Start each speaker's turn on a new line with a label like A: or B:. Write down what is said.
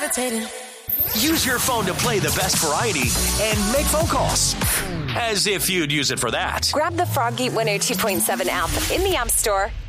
A: irritating.
B: Use your phone to play the best variety and make phone calls. As if you'd use it for that.
C: Grab the Froggy 102.7 app in the App Store